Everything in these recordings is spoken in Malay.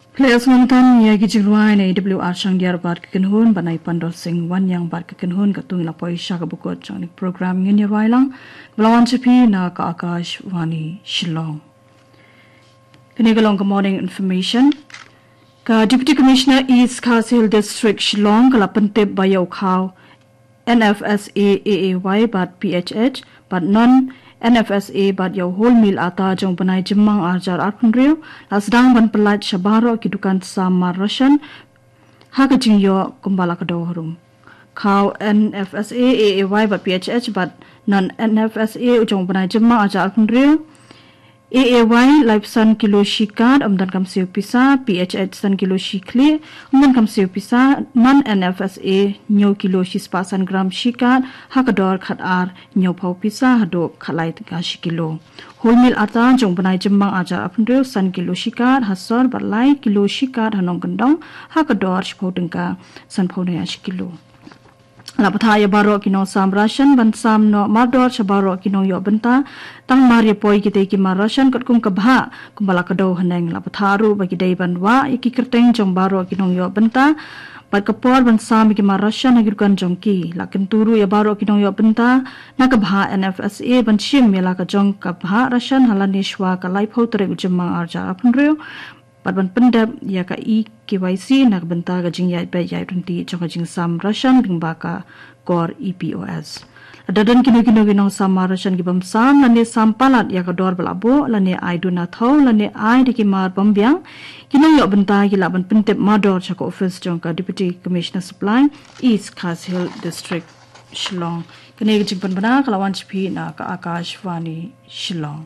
Players Montan Yagi Jirwan AWR Shangdiar Barkakinhun Banai Pandor Singh Wan Yang Barkakinhun Katung Lapoi Shakabukot Changnik Program Ngin Yarwailang Belawan Chipi Na Ka Akash Wani Shillong. Kanigalong Good Morning Information. Ka Deputy Commissioner East Khasi Hills District Shillong Kalapantip Bayaw Khao NFSA AAY Bat PHH Bat Non NFSA bat yaw whole meal ata jong banai jemang arjar arkunriu lasdang ban pelat shabaro kidukan samar Russian haga jingyo kumbala kadohrum kau NFSA AAY bat PHH bat non NFSA jong banai jemang arjar arkunriu AAY live san kilo shikat amdan kam siu pisa PHH san kilo shikli amdan kam siu pisa non NFSA nyo kilo shispasan gram shikat hakador khat ar nyo pau pisa hado khalai ga shikilo wholemeal ata jong banai jemmang ajar apnreu san kilo shikat hasor balai kilo shikat hanong gendong hakador shpau dengka san pau ne shikilo Lapataya baro kinong sam Russian ban sam no mardor shabaro kinong yo benta tang mari poi kite ki mar Russian kat kum kabha kumbala kado haneng lapatharu bagi dei banwa iki kerteng jong baro kinong yo benta pat kapor ban sam ki mar Russian agirkan jong ki lakin turu ya baro kinong yo benta na kabha NFSA ban shim mela ka jong kabha Russian halanishwa ka lai phautre ujamang arja apunreu Padban pendap ya ka KYC nak benta ga jing yai bai yai runti chong jing sam Russian bingba ka kor EPOS. Adadan kino ginong sam Russian gibam sam lane sam palat ya ka dor balabo lane ai do na thau lane ai diki mar bambyang kinong yo benta gila ban pendap mador chako office jong ka Deputy Commissioner Supply East Khasi Hills District Shillong. Kene jing pan bana kalawan chipi na ka Akashvani Shillong.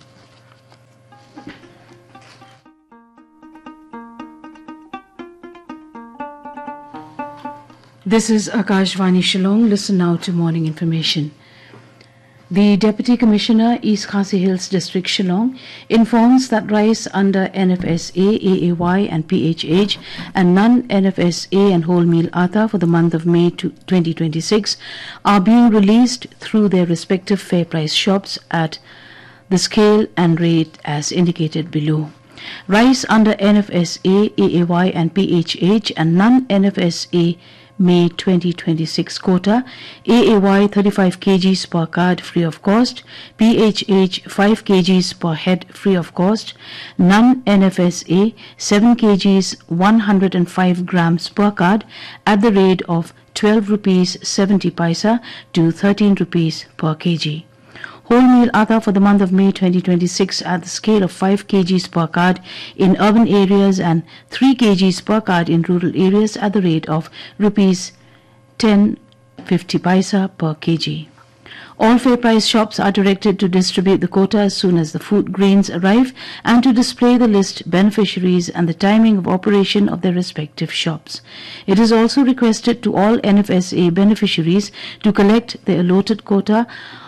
This is Akashvani Shillong. Listen now to morning information. The Deputy Commissioner, East Khasi Hills District Shillong, informs that rice under NFSA, AAY and PHH and non-NFSA and wholemeal atta for the month of May 2026 are being released through their respective fair price shops at the scale and rate as indicated below. Rice under NFSA, AAY and PHH and non-NFSA May 2026 quota, AAY 35 kgs per card free of cost, PHH 5 kgs per head free of cost, non-NFSA 7 kgs 105 grams per card at the rate of 12 rupees 70 paisa to 13 rupees per kg. Wholemeal atta for the month of May 2026 at the scale of 5 kgs per card in urban areas and 3 kgs per card in rural areas at the rate of rupees 10.50 paisa per kg. All fair price shops are directed to distribute the quota as soon as the food grains arrive and to display the list, beneficiaries and the timing of operation of their respective shops. It is also requested to all NFSA beneficiaries to collect their allotted quota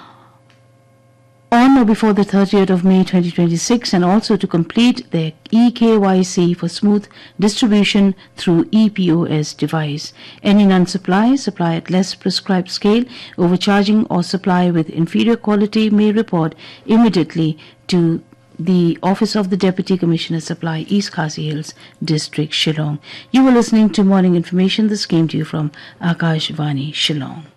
on or before the 30th of May 2026 and also to complete their EKYC for smooth distribution through EPOS device. Any non-supply, supply at less prescribed scale, overcharging or supply with inferior quality may report immediately to the Office of the Deputy Commissioner Supply, East Khasi Hills District, Shillong. You were listening to Morning Information. This came to you from Akashvani, Shillong.